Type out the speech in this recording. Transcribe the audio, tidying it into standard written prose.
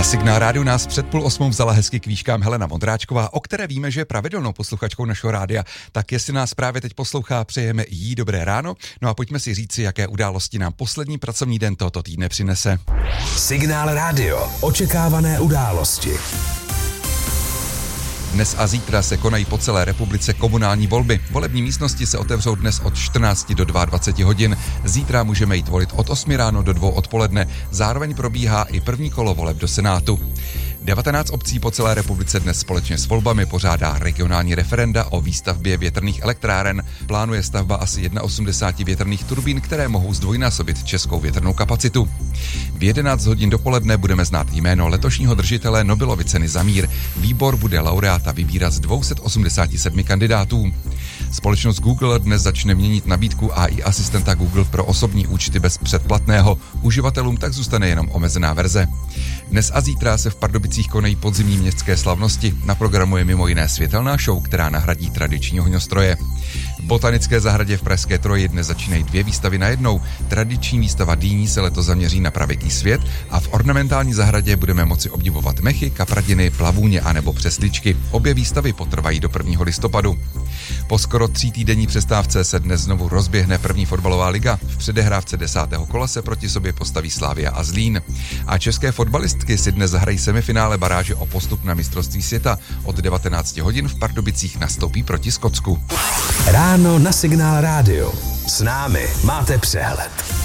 Na Signál rádiu nás před 7:30 vzala hezky k výškám Helena Vondráčková, o které víme, že je pravidelnou posluchačkou našeho rádia. Tak jestli nás právě teď poslouchá, přejeme jí dobré ráno. No a pojďme si říci, jaké události nám poslední pracovní den tohoto týdne přinese. Signál rádio. Očekávané události. Dnes a zítra se konají po celé republice komunální volby. Volební místnosti se otevřou dnes od 14 do 22 hodin. Zítra můžeme jít volit od 8 ráno do 2 odpoledne. Zároveň probíhá i první kolo voleb do Senátu. 19 obcí po celé republice dnes společně s volbami pořádá regionální referenda o výstavbě větrných elektráren. Plánuje stavba asi 81 větrných turbín, které mohou zdvojnásobit českou větrnou kapacitu. V 11 hodin dopoledne budeme znát jméno letošního držitele Nobelovy ceny za mír. Výbor bude laureáta vybírat z 287 kandidátů. Společnost Google dnes začne měnit nabídku AI asistenta Google pro osobní účty bez předplatného. Uživatelům tak zůstane jenom omezená verze. Dnes a zítra se v Pardubicích konají podzimní městské slavnosti. Na programu je mimo jiné světelná show, která nahradí tradiční ohňostroje. V Botanické zahradě v Pražské Troji dnes začínají 2 výstavy najednou. Tradiční výstava dýní se letos zaměří na pravěký svět a v ornamentální zahradě budeme moci obdivovat mechy, kapradiny, plavůně anebo přesličky. Obě výstavy potrvají do 1. listopadu. Po skoro 3týdenní přestávce se dnes znovu rozběhne první fotbalová liga. V předehrávce 10. kola se proti sobě postaví Slavia a Zlín. A české fotbalistky si dnes zahrají semifinále baráže o postup na mistrovství světa. Od 19 hodin v Pardubicích nastoupí proti Skotsku. Ráno na Signál rádio. S námi máte přehled.